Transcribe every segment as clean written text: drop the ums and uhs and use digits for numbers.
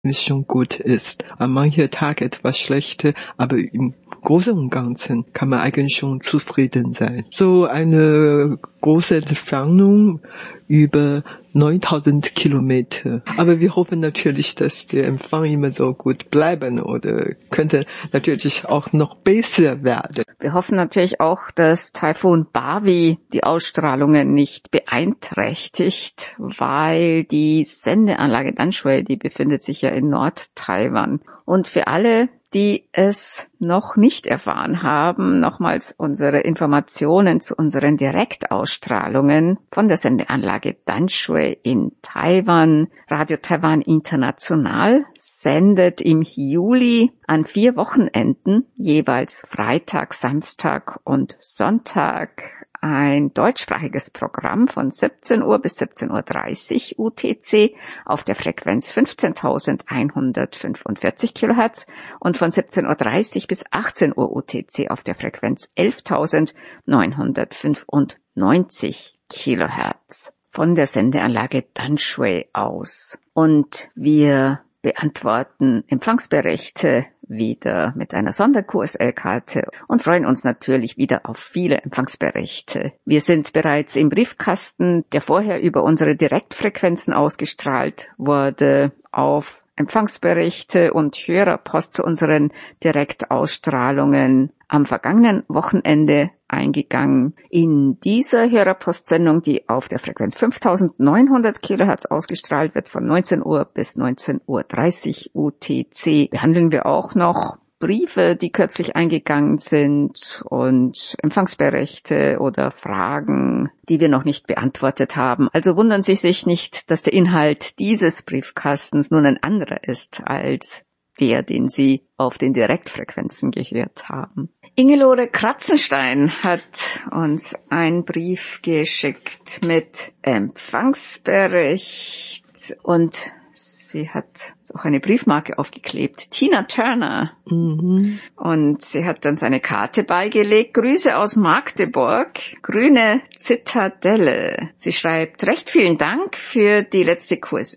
schon gut ist. An manchen Tagen etwas schlechter, aber im Großen und Ganzen kann man eigentlich schon zufrieden sein. So eine große Entfernung über 9000 Kilometer. Aber wir hoffen natürlich, dass der Empfang immer so gut bleiben oder könnte natürlich auch noch besser werden. Wir hoffen natürlich auch, dass Taifun Bavi die Ausstrahlungen nicht beeinträchtigt, weil die Sendeanlage Danshui, die befindet sich ja in Nord-Taiwan. Und für alle, die es noch nicht erfahren haben, nochmals unsere Informationen zu unseren Direktausstrahlungen von der Sendeanlage Danshui in Taiwan. Radio Taiwan International sendet im Juli an 4 Wochenenden, jeweils Freitag, Samstag und Sonntag, ein deutschsprachiges Programm von 17 Uhr bis 17.30 Uhr UTC auf der Frequenz 15.145 Kilohertz und von 17.30 Uhr bis 18 Uhr UTC auf der Frequenz 11.995 Kilohertz von der Sendeanlage Danshui aus. Und wir beantworten Empfangsberichte wieder mit einer Sonder-QSL-Karte und freuen uns natürlich wieder auf viele Empfangsberichte. Wir sind bereits im Briefkasten, der vorher über unsere Direktfrequenzen ausgestrahlt wurde, auf Empfangsberichte und Hörerpost zu unseren Direktausstrahlungen am vergangenen Wochenende eingegangen. In dieser Hörerpostsendung, die auf der Frequenz 5900 Kilohertz ausgestrahlt wird, von 19 Uhr bis 19.30 Uhr UTC, behandeln wir auch noch Briefe, die kürzlich eingegangen sind und Empfangsberichte oder Fragen, die wir noch nicht beantwortet haben. Also wundern Sie sich nicht, dass der Inhalt dieses Briefkastens nun ein anderer ist als der, den Sie auf den Direktfrequenzen gehört haben. Ingelore Kratzenstein hat uns einen Brief geschickt mit Empfangsbericht und sie hat auch eine Briefmarke aufgeklebt. Tina Turner. Mhm. Und sie hat dann seine Karte beigelegt. Grüße aus Magdeburg. Grüne Zitadelle. Sie schreibt, recht vielen Dank für die letzte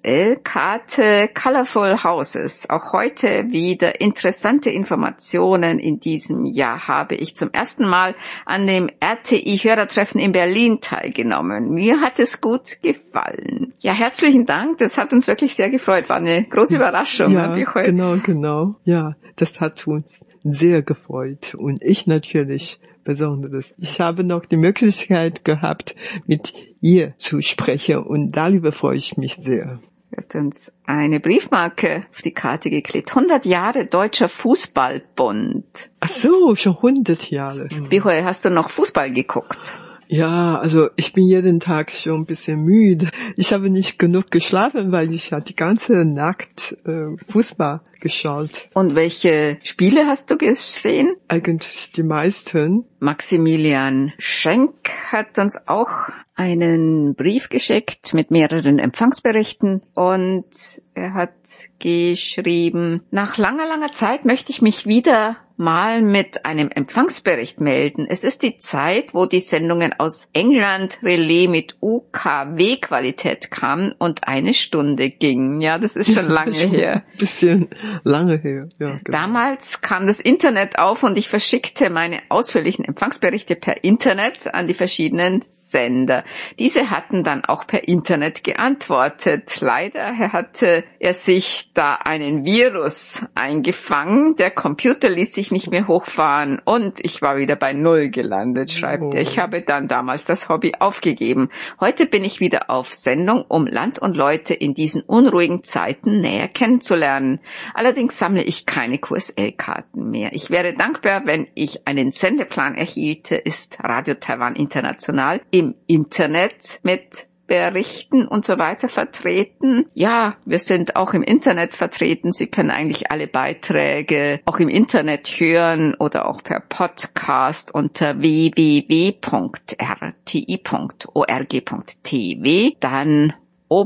QSL-Karte Colorful Houses. Auch heute wieder interessante Informationen. In diesem Jahr habe ich zum ersten Mal an dem RTI-Hörertreffen in Berlin teilgenommen. Mir hat es gut gefallen. Ja, herzlichen Dank. Das hat uns wirklich sehr gefreut. War eine große Überraschung. Ja, genau. Ja, das hat uns sehr gefreut und ich natürlich besonders. Ich habe noch die Möglichkeit gehabt, mit ihr zu sprechen und darüber freue ich mich sehr. Hat uns eine Briefmarke auf die Karte geklebt. 100 Jahre Deutscher Fußballbund. Ach so, schon 100 Jahre. Bihoy, hast du noch Fußball geguckt? Ja, also ich bin jeden Tag schon ein bisschen müde. Ich habe nicht genug geschlafen, weil ich die ganze Nacht Fußball geschaut. Und welche Spiele hast du gesehen? Eigentlich die meisten. Maximilian Schenk hat uns auch einen Brief geschickt mit mehreren Empfangsberichten und er hat geschrieben, nach langer Zeit möchte ich mich wieder mal mit einem Empfangsbericht melden. Es ist die Zeit, wo die Sendungen aus England Relais mit UKW-Qualität kamen und 1 Stunde gingen. Ja, das ist schon lange her. Bisschen lange her, ja. Genau. Damals kam das Internet auf und ich verschickte meine ausführlichen Empfangsberichte per Internet an die verschiedenen Sender. Diese hatten dann auch per Internet geantwortet. Leider hatte er sich da einen Virus eingefangen. Der Computer ließ sich nicht mehr hochfahren und ich war wieder bei 0 gelandet, schreibt er. Ich habe dann damals das Hobby aufgegeben. Heute bin ich wieder auf Sendung, um Land und Leute in diesen unruhigen Zeiten näher kennenzulernen. Allerdings sammle ich keine QSL-Karten mehr. Ich wäre dankbar, wenn ich einen Sendeplan erhielte. Ist Radio Taiwan International im Internet mit Berichten und so weiter vertreten. Ja, wir sind auch im Internet vertreten. Sie können eigentlich alle Beiträge auch im Internet hören oder auch per Podcast unter www.rti.org.tv. Dann oben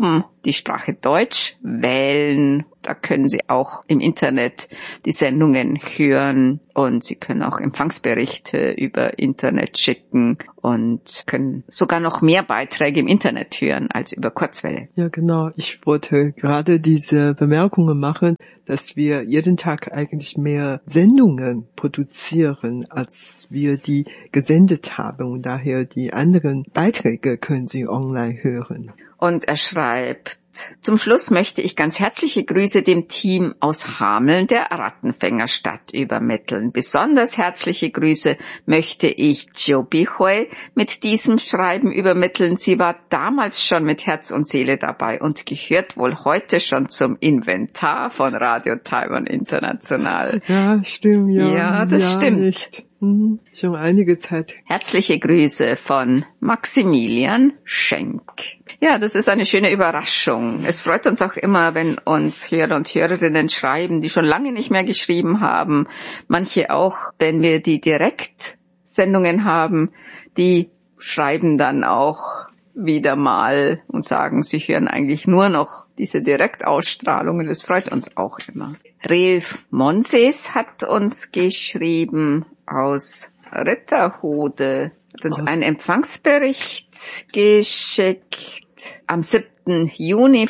die Sprache Deutsch wählen. Da können Sie auch im Internet die Sendungen hören und Sie können auch Empfangsberichte über Internet schicken und können sogar noch mehr Beiträge im Internet hören als über Kurzwelle. Ja, genau. Ich wollte gerade diese Bemerkungen machen, dass wir jeden Tag eigentlich mehr Sendungen produzieren, als wir die gesendet haben. Und daher die anderen Beiträge können Sie online hören. Und er schreibt, zum Schluss möchte ich ganz herzliche Grüße dem Team aus Hameln der Rattenfängerstadt übermitteln. Besonders herzliche Grüße möchte ich Jiu Bihui mit diesem Schreiben übermitteln. Sie war damals schon mit Herz und Seele dabei und gehört wohl heute schon zum Inventar von Radio Taiwan International. Ja, stimmt, ja. Ja, das stimmt. Nicht. Schon einige Zeit. Herzliche Grüße von Maximilian Schenk. Ja, das ist eine schöne Überraschung. Es freut uns auch immer, wenn uns Hörer und Hörerinnen schreiben, die schon lange nicht mehr geschrieben haben. Manche auch, wenn wir die Direktsendungen haben, die schreiben dann auch wieder mal und sagen, sie hören eigentlich nur noch diese Direktausstrahlungen. Das freut uns auch immer. Relf Monses hat uns geschrieben aus Ritterhude, hat uns einen Empfangsbericht geschickt am 7. Juni,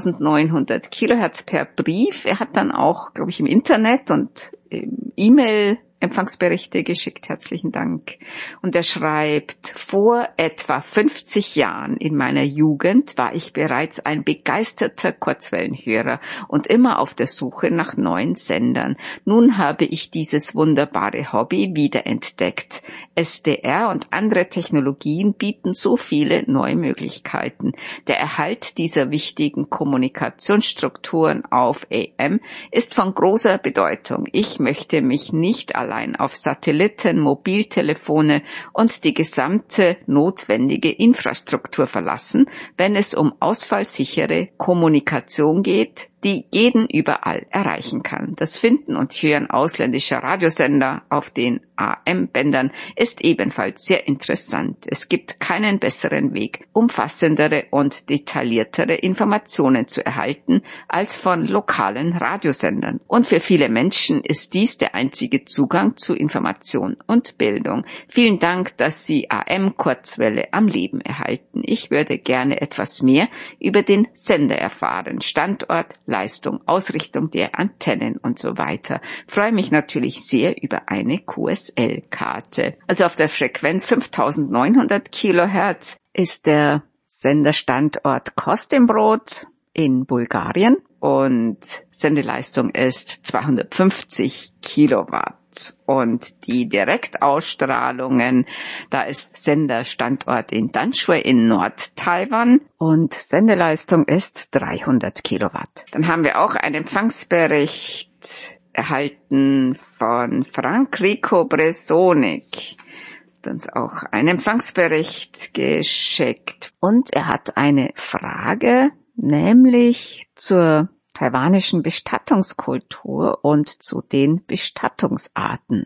5900 Kilohertz per Brief. Er hat dann auch, glaube ich, im Internet und im E-Mail Empfangsberichte geschickt. Herzlichen Dank. Und er schreibt, vor etwa 50 Jahren in meiner Jugend war ich bereits ein begeisterter Kurzwellenhörer und immer auf der Suche nach neuen Sendern. Nun habe ich dieses wunderbare Hobby wiederentdeckt. SDR und andere Technologien bieten so viele neue Möglichkeiten. Der Erhalt dieser wichtigen Kommunikationsstrukturen auf AM ist von großer Bedeutung. Ich möchte mich nicht allein auf Satelliten, Mobiltelefone und die gesamte notwendige Infrastruktur verlassen, wenn es um ausfallsichere Kommunikation geht, die jeden überall erreichen kann. Das Finden und Hören ausländischer Radiosender auf den AM-Bändern ist ebenfalls sehr interessant. Es gibt keinen besseren Weg, umfassendere und detailliertere Informationen zu erhalten als von lokalen Radiosendern. Und für viele Menschen ist dies der einzige Zugang zu Information und Bildung. Vielen Dank, dass Sie AM-Kurzwelle am Leben erhalten. Ich würde gerne etwas mehr über den Sender erfahren. Standort, Leistung, Ausrichtung der Antennen und so weiter. Freue mich natürlich sehr über eine QSL-Karte. Also auf der Frequenz 5900 Kilohertz ist der Senderstandort Kostimbrod in Bulgarien und Sendeleistung ist 250 Kilowatt. Und die Direktausstrahlungen, da ist Senderstandort in Danshui in Nord-Taiwan und Sendeleistung ist 300 Kilowatt. Dann haben wir auch einen Empfangsbericht erhalten von Frank Rico Bresonik. Hat uns auch einen Empfangsbericht geschickt und er hat eine Frage, nämlich zur taiwanischen Bestattungskultur und zu den Bestattungsarten.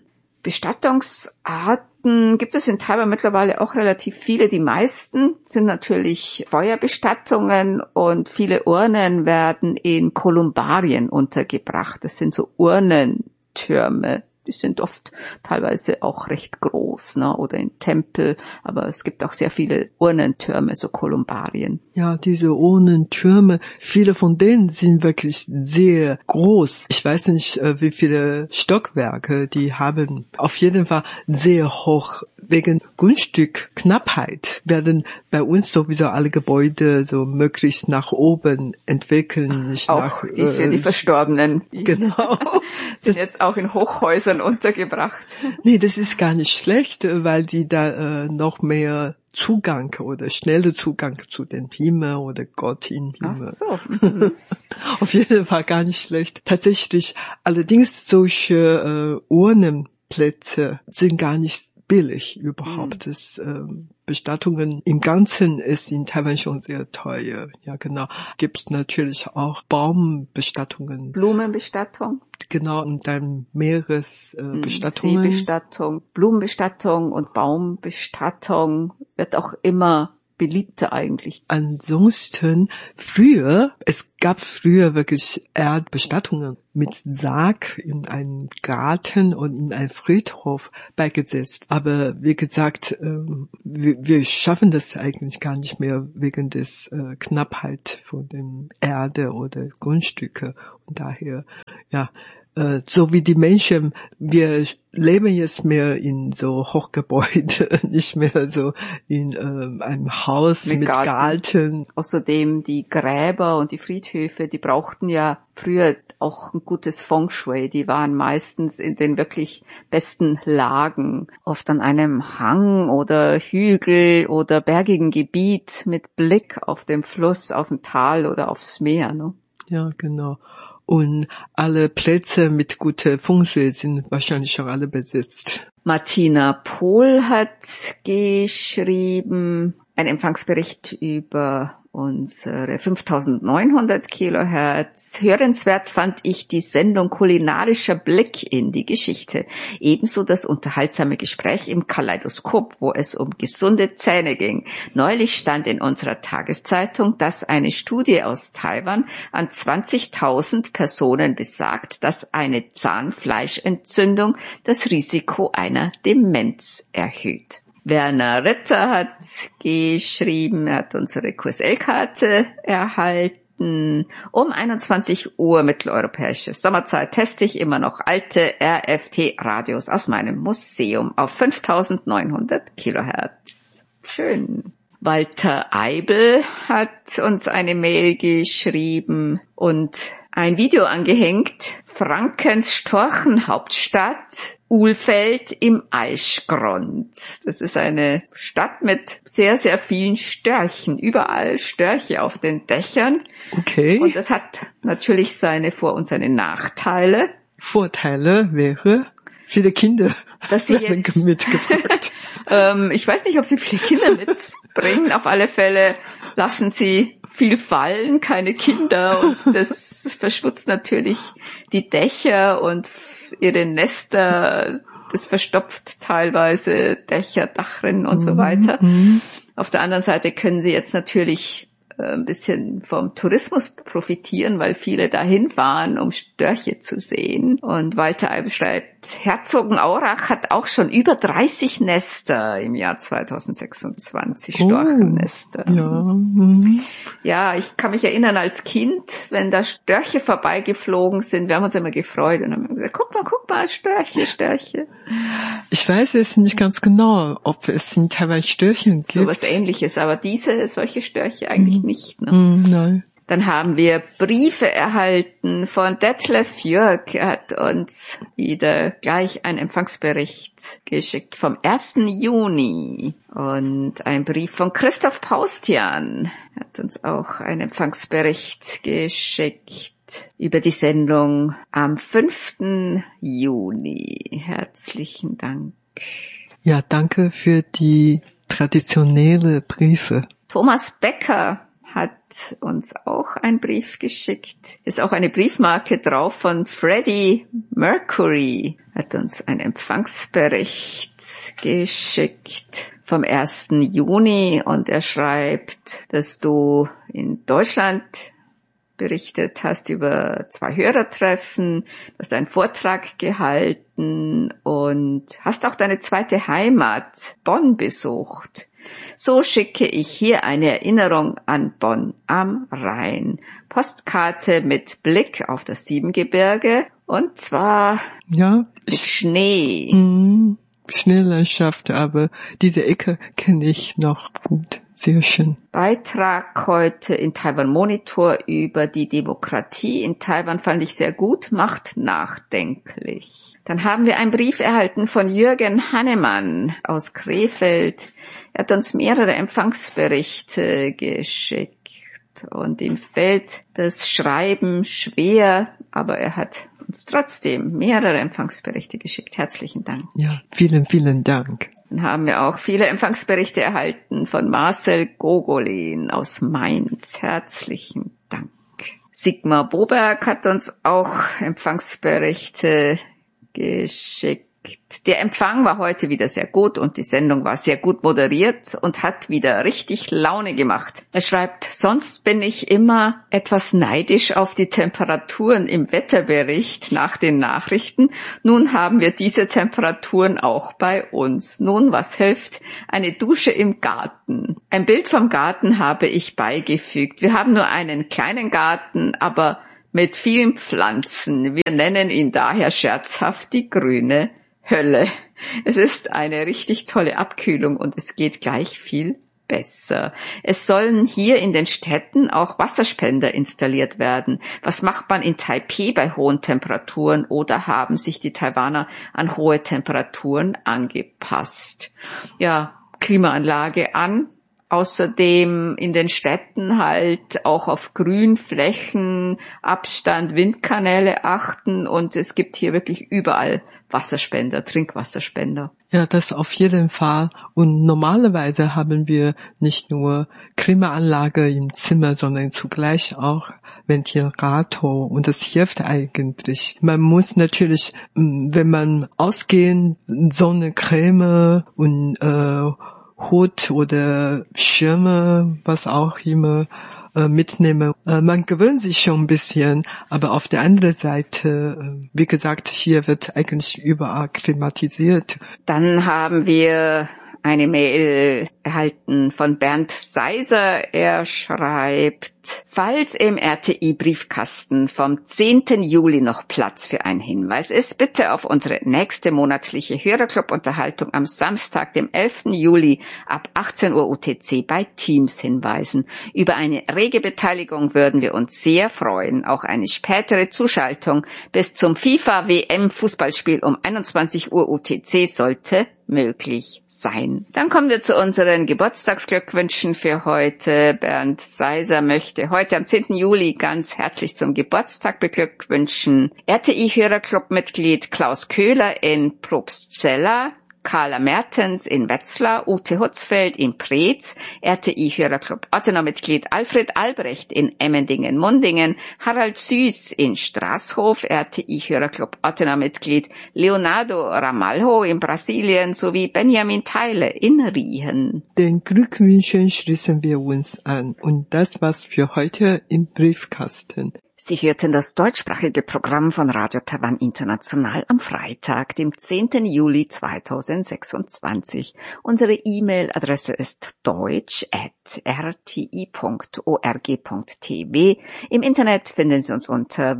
Bestattungsarten gibt es in Taiwan mittlerweile auch relativ viele. Die meisten sind natürlich Feuerbestattungen und viele Urnen werden in Kolumbarien untergebracht. Das sind so Urnentürme. Die sind oft teilweise auch recht groß, ne? Oder in Tempel, aber es gibt auch sehr viele Urnentürme, so Kolumbarien. Ja, diese Urnentürme, viele von denen sind wirklich sehr groß. Ich weiß nicht, wie viele Stockwerke die haben. Auf jeden Fall sehr hoch. Wegen Grundstückknappheit werden bei uns sowieso alle Gebäude so möglichst nach oben entwickeln. Nicht auch nach, die für die Verstorbenen. Genau. Sind jetzt auch in Hochhäusern untergebracht. Nee, das ist gar nicht schlecht, weil die da noch mehr Zugang oder schnelle Zugang zu den Himmel oder Gott im Himmel. Ach so. Auf jeden Fall gar nicht schlecht. Tatsächlich, allerdings solche Urnenplätze sind gar nicht billig überhaupt. Das Bestattungen im Ganzen ist in Taiwan schon sehr teuer. Ja, genau. Gibt's natürlich auch Baumbestattungen. Blumenbestattung. Genau, und dann Meeresbestattungen. Seebestattung, Blumenbestattung und Baumbestattung wird auch immer beliebter eigentlich. Ansonsten, es gab früher wirklich Erdbestattungen mit Sarg in einem Garten und in einem Friedhof beigesetzt. Aber wie gesagt, wir schaffen das eigentlich gar nicht mehr wegen des Knappheit von den Erde oder Grundstücke. Und daher, ja, so wie die Menschen, wir leben jetzt mehr in so Hochgebäude, nicht mehr so in einem Haus mit Garten. Außerdem die Gräber und die Friedhöfe, die brauchten ja früher auch ein gutes Feng Shui. Die waren meistens in den wirklich besten Lagen, oft an einem Hang oder Hügel oder bergigen Gebiet mit Blick auf den Fluss, auf ein Tal oder aufs Meer, ne? Ja, genau. Und alle Plätze mit guter Feng Shui sind wahrscheinlich schon alle besetzt. Martina Pohl hat geschrieben, ein Empfangsbericht über unsere 5900 Kilohertz. Hörenswert fand ich die Sendung Kulinarischer Blick in die Geschichte. Ebenso das unterhaltsame Gespräch im Kaleidoskop, wo es um gesunde Zähne ging. Neulich stand in unserer Tageszeitung, dass eine Studie aus Taiwan an 20.000 Personen besagt, dass eine Zahnfleischentzündung das Risiko einer Demenz erhöht. Werner Ritter hat geschrieben, er hat unsere QSL-Karte erhalten. Um 21 Uhr mitteleuropäische Sommerzeit teste ich immer noch alte RFT-Radios aus meinem Museum auf 5900 Kilohertz. Schön. Walter Eibel hat uns eine Mail geschrieben und ein Video angehängt. Frankens Storchenhauptstadt Ulfeld im Aischgrund. Das ist eine Stadt mit sehr, sehr vielen Störchen. Überall Störche auf den Dächern. Okay. Und das hat natürlich seine Vor- und seine Nachteile. Vorteile wäre viele Kinder. Dass sie jetzt, mitgefragt. Ich weiß nicht, ob sie viele Kinder mitbringen. Auf alle Fälle lassen sie viel fallen, keine Kinder, und das verschmutzt natürlich die Dächer und ihre Nester, das verstopft teilweise Dächer, Dachrinnen und so weiter. Auf der anderen Seite können sie jetzt natürlich ein bisschen vom Tourismus profitieren, weil viele dahin fahren, um Störche zu sehen. Und Walter Eibel schreibt, Herzogenaurach hat auch schon über 30 Nester im Jahr 2026, Storchennester. Ja. Ja, ich kann mich erinnern als Kind, wenn da Störche vorbeigeflogen sind, wir haben uns immer gefreut und haben gesagt, guck mal, Störche. Ich weiß es nicht ganz genau, ob es in Taiwan Störchen gibt. So was Ähnliches, aber solche Störche eigentlich nicht. Ne? Nein. Dann haben wir Briefe erhalten von Detlef Jörg. Er hat uns wieder gleich einen Empfangsbericht geschickt vom 1. Juni. Und ein Brief von Christoph Paustian. Er hat uns auch einen Empfangsbericht geschickt über die Sendung am 5. Juni. Herzlichen Dank. Ja, danke für die traditionelle Briefe. Thomas Becker hat uns auch einen Brief geschickt. Ist auch eine Briefmarke drauf von Freddie Mercury. Hat uns einen Empfangsbericht geschickt vom 1. Juni und er schreibt, dass du in Deutschland berichtet hast über 2 Hörertreffen, du hast einen Vortrag gehalten und hast auch deine zweite Heimat, Bonn, besucht. So schicke ich hier eine Erinnerung an Bonn am Rhein. Postkarte mit Blick auf das Siebengebirge und zwar mit Schnee. Schneelandschaft, aber diese Ecke kenne ich noch gut. Sehr schön. Beitrag heute in Taiwan Monitor über die Demokratie in Taiwan fand ich sehr gut, macht nachdenklich. Dann haben wir einen Brief erhalten von Jürgen Hannemann aus Krefeld. Er hat uns mehrere Empfangsberichte geschickt und ihm fällt das Schreiben schwer, aber er hat uns trotzdem mehrere Empfangsberichte geschickt. Herzlichen Dank. Ja, vielen, vielen Dank. Dann haben wir auch viele Empfangsberichte erhalten von Marcel Gogolin aus Mainz. Herzlichen Dank. Sigmar Boberg hat uns auch Empfangsberichte geschickt. Der Empfang war heute wieder sehr gut und die Sendung war sehr gut moderiert und hat wieder richtig Laune gemacht. Er schreibt, sonst bin ich immer etwas neidisch auf die Temperaturen im Wetterbericht nach den Nachrichten. Nun haben wir diese Temperaturen auch bei uns. Nun, was hilft? Eine Dusche im Garten. Ein Bild vom Garten habe ich beigefügt. Wir haben nur einen kleinen Garten, aber mit vielen Pflanzen. Wir nennen ihn daher scherzhaft die grüne Hölle. Es ist eine richtig tolle Abkühlung und es geht gleich viel besser. Es sollen hier in den Städten auch Wasserspender installiert werden. Was macht man in Taipeh bei hohen Temperaturen oder haben sich die Taiwaner an hohe Temperaturen angepasst? Ja, Klimaanlage an. Außerdem in den Städten halt auch auf Grünflächen, Abstand, Windkanäle achten und es gibt hier wirklich überall Wasserspender, Trinkwasserspender. Ja, das auf jeden Fall. Und normalerweise haben wir nicht nur Klimaanlage im Zimmer, sondern zugleich auch Ventilator. Und das hilft eigentlich. Man muss natürlich, wenn man ausgehen, Sonnencreme und Hut oder Schirme, was auch immer, mitnehmen. Man gewöhnt sich schon ein bisschen, aber auf der anderen Seite, wie gesagt, hier wird eigentlich überall klimatisiert. Dann haben wir eine Mail erhalten von Bernd Seiser. Er schreibt, falls im RTI-Briefkasten vom 10. Juli noch Platz für einen Hinweis ist, bitte auf unsere nächste monatliche Hörerclub-Unterhaltung am Samstag, dem 11. Juli ab 18 Uhr UTC bei Teams hinweisen. Über eine rege Beteiligung würden wir uns sehr freuen. Auch eine spätere Zuschaltung bis zum FIFA-WM-Fußballspiel um 21 Uhr UTC sollte möglich sein. Dann kommen wir zu unseren Geburtstagsglückwünschen für heute. Bernd Seiser möchte heute am 10. Juli ganz herzlich zum Geburtstag beglückwünschen. RTI-Hörerclub-Mitglied Klaus Köhler in Probstzella, Carla Mertens in Wetzlar, Ute Hutzfeld in Preetz, RTI-Hörerclub Ottenau-Mitglied Alfred Albrecht in Emmendingen-Mundingen, Harald Süß in Straßhof, RTI-Hörerclub Ottenau-Mitglied Leonardo Ramalho in Brasilien sowie Benjamin Theile in Riehen. Den Glückwünschen schließen wir uns an und das war's für heute im Briefkasten. Sie hörten das deutschsprachige Programm von Radio Taiwan International am Freitag, dem 10. Juli 2026. Unsere E-Mail-Adresse ist deutsch@rti.org.tv. Im Internet finden Sie uns unter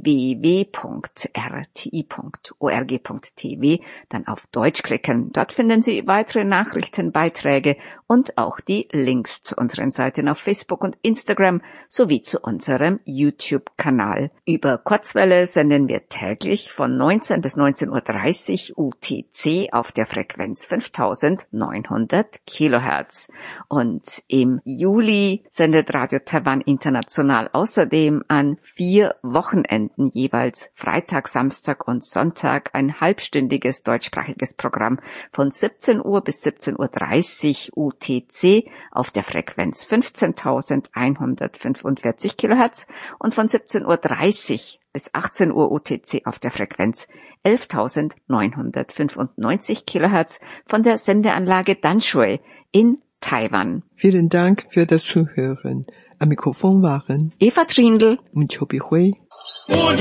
www.rti.org.tv. Dann auf Deutsch klicken. Dort finden Sie weitere Nachrichten, Beiträge und auch die Links zu unseren Seiten auf Facebook und Instagram sowie zu unserem YouTube-Kanal. Über Kurzwelle senden wir täglich von 19 bis 19.30 Uhr UTC auf der Frequenz 5900 Kilohertz. Und im Juli sendet Radio Taiwan International außerdem an 4 Wochenenden jeweils Freitag, Samstag und Sonntag ein halbstündiges deutschsprachiges Programm von 17 Uhr bis 17.30 Uhr UTC auf der Frequenz 15.145 Kilohertz und von 17.30 Uhr bis 18 Uhr UTC auf der Frequenz 11.995 Kilohertz von der Sendeanlage Danshui in Taiwan. Vielen Dank für das Zuhören. Am Mikrofon waren Eva Trindl und Chobi Hui.